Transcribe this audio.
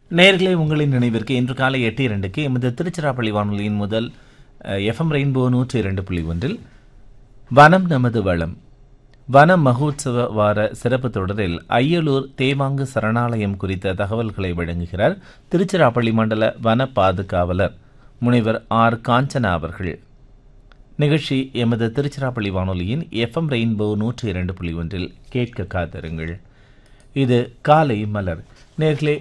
நேயர்களே, உங்களின் நினைவிற்கு இன்று காலை 8:02க்கு எமது திருச்சிராப்பள்ளி வானொலியின் முதல் எஃப்எம் ரெயின்போ 102.1 வனம் நமது வளம் வன மகோத்சவ வார சிறப்பு தொடரில் அய்யலூர் தேவாங்கு சரணாலயம் குறித்த தகவல்களை வழங்குகிறார் திருச்சிராப்பள்ளி மண்டல வன பாதுகாவலர் முனைவர் ஆர் காஞ்சனா அவர்கள். நிகழ்ச்சி எமது திருச்சிராப்பள்ளி வானொலியின் எஃப்எம் ரெயின்போ 102.1 கேட்க காத்திருங்கள். இது காலை மலர். நேர்களே,